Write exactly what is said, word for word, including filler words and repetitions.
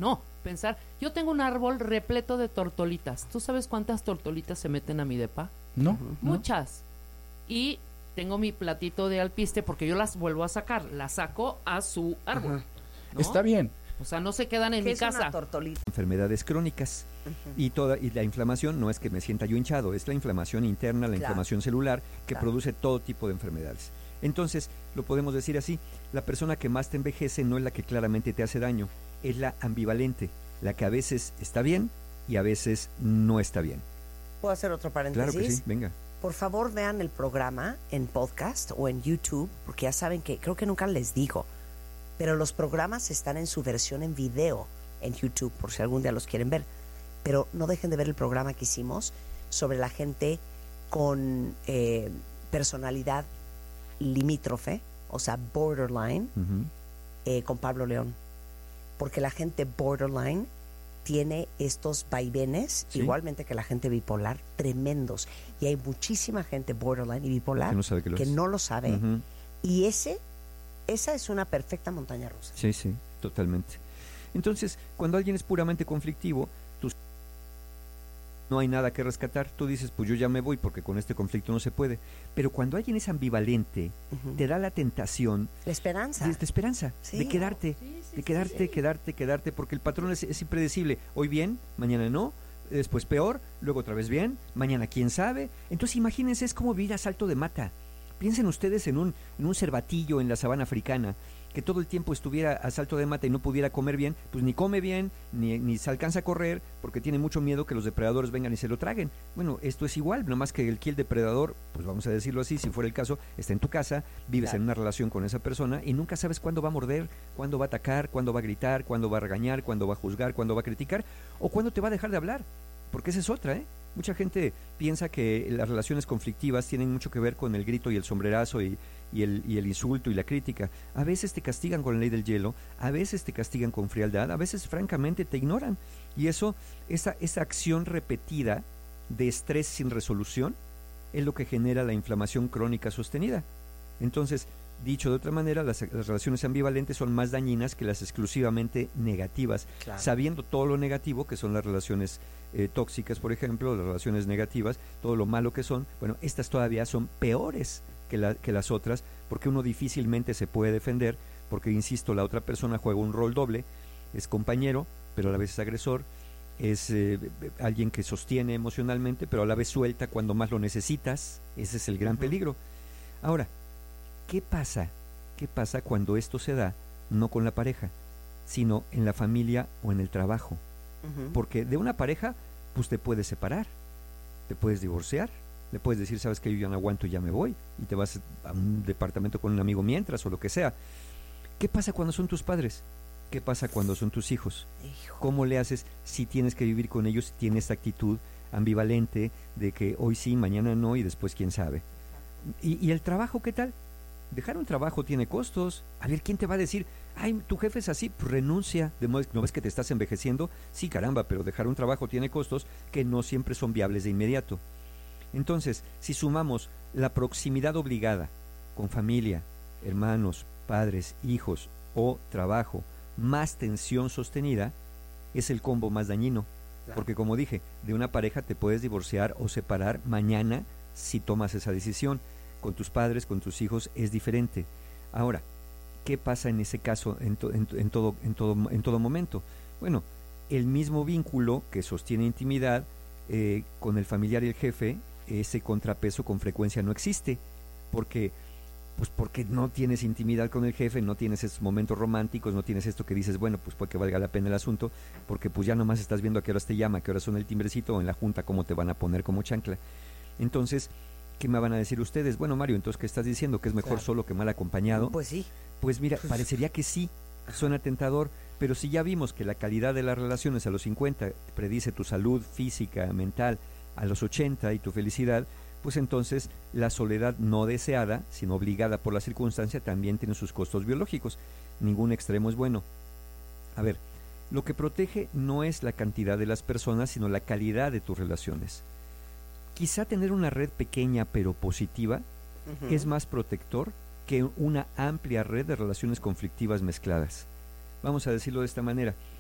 No, pensar, yo tengo un árbol repleto de tortolitas. ¿Tú sabes cuántas tortolitas se meten a mi depa? No. Uh-huh. no. Muchas. Y tengo mi platito de alpiste porque yo las vuelvo a sacar. Las saco a su árbol. Uh-huh. ¿No? Está bien. O sea, no se quedan en mi es casa. Una tortolita? Enfermedades crónicas. Uh-huh. y toda y la inflamación no es que me sienta yo hinchado, es la inflamación interna, la claro. inflamación celular que claro. produce todo tipo de enfermedades. Entonces, lo podemos decir así, la persona que más te envejece no es la que claramente te hace daño, es la ambivalente, la que a veces está bien y a veces no está bien. ¿Puedo hacer otro paréntesis? Claro que sí, venga. Por favor, vean el programa en podcast o en YouTube, porque ya saben que, creo que nunca les digo, pero los programas están en su versión en video en YouTube, por si algún día los quieren ver. Pero no dejen de ver el programa que hicimos sobre la gente con eh, personalidad limítrofe, o sea, borderline, uh-huh. eh, con Pablo León. Porque la gente borderline tiene estos vaivenes, ¿sí? igualmente que la gente bipolar, tremendos. Y hay muchísima gente borderline y bipolar que no, sabe que, lo que no lo sabe. Uh-huh. Y ese, esa es una perfecta montaña rusa. Sí, sí, totalmente. Entonces, cuando alguien es puramente conflictivo, tú no hay nada que rescatar, tú dices, pues yo ya me voy porque con este conflicto no se puede. Pero cuando alguien es ambivalente, uh-huh. te da la tentación, la esperanza, de, de esperanza, sí. de quedarte, sí, sí, de quedarte, sí, sí. quedarte, quedarte, porque el patrón es, es impredecible. Hoy bien, mañana no, después peor, luego otra vez bien, mañana quién sabe. Entonces imagínense, es como vivir a salto de mata. Piensen ustedes en un, en un cervatillo en la sabana africana, que todo el tiempo estuviera a salto de mata y no pudiera comer bien, pues ni come bien, ni, ni se alcanza a correr, porque tiene mucho miedo que los depredadores vengan y se lo traguen. Bueno, esto es igual, nomás que el, que el depredador, pues vamos a decirlo así, si fuera el caso, está en tu casa, vives claro. en una relación con esa persona y nunca sabes cuándo va a morder, cuándo va a atacar, cuándo va a gritar, cuándo va a regañar, cuándo va a juzgar, cuándo va a criticar, o cuándo te va a dejar de hablar, porque esa es otra, ¿eh? Mucha gente piensa que las relaciones conflictivas tienen mucho que ver con el grito y el sombrerazo y, y, el, y el insulto y la crítica. A veces te castigan con la ley del hielo, a veces te castigan con frialdad, a veces francamente te ignoran. Y eso, esa, esa acción repetida de estrés sin resolución es lo que genera la inflamación crónica sostenida. Entonces, dicho de otra manera, las, las relaciones ambivalentes son más dañinas que las exclusivamente negativas, claro. sabiendo todo lo negativo que son las relaciones eh, tóxicas, por ejemplo, las relaciones negativas, todo lo malo que son. Bueno, estas todavía son peores que, la, que las otras, porque uno difícilmente se puede defender, porque, insisto, la otra persona juega un rol doble, es compañero, pero a la vez es agresor, es eh, alguien que sostiene emocionalmente, pero a la vez suelta cuando más lo necesitas. Ese es el gran uh-huh. peligro. Ahora, ¿qué pasa? ¿Qué pasa cuando esto se da no con la pareja, sino en la familia o en el trabajo? Uh-huh. Porque de una pareja, pues te puedes separar, te puedes divorciar, le puedes decir, sabes que yo ya no aguanto y ya me voy, y te vas a un departamento con un amigo mientras o lo que sea. ¿Qué pasa cuando son tus padres? ¿Qué pasa cuando son tus hijos? Hijo. ¿Cómo le haces si tienes que vivir con ellos, si tienes esta actitud ambivalente de que hoy sí, mañana no y después quién sabe? ¿Y, y el trabajo qué tal? Dejar un trabajo tiene costos. A ver, ¿quién te va a decir, ay, tu jefe es así? Pues renuncia. ¿No ves que te estás envejeciendo? Sí, caramba, pero dejar un trabajo tiene costos que no siempre son viables de inmediato. Entonces, si sumamos la proximidad obligada con familia, hermanos, padres, hijos o trabajo, más tensión sostenida, es el combo más dañino. Claro. Porque como dije, de una pareja te puedes divorciar o separar mañana si tomas esa decisión. Con tus padres, con tus hijos es diferente. Ahora, ¿qué pasa en ese caso en, to, en, en, todo, en, todo, en todo momento? Bueno, el mismo vínculo que sostiene intimidad eh, con el familiar y el jefe, ese contrapeso con frecuencia no existe, porque pues porque no tienes intimidad con el jefe, no tienes esos momentos románticos, no tienes esto que dices, bueno, pues para que valga la pena el asunto, porque pues ya nomás estás viendo a qué horas te llama, a qué horas son el timbrecito, o en la junta cómo te van a poner como chancla. Entonces, ¿qué me van a decir ustedes? Bueno, Mario, entonces, ¿qué estás diciendo? ¿Que es mejor claro. solo que mal acompañado? Pues sí. Pues mira, parecería que sí, suena tentador, pero si ya vimos que la calidad de las relaciones a los cincuenta predice tu salud física, mental, a los ochenta y tu felicidad, pues entonces la soledad no deseada, sino obligada por la circunstancia, también tiene sus costos biológicos. Ningún extremo es bueno. A ver, lo que protege no es la cantidad de las personas, sino la calidad de tus relaciones. Quizá tener una red pequeña pero positiva uh-huh. es más protector que una amplia red de relaciones conflictivas mezcladas. Vamos a decirlo de esta manera.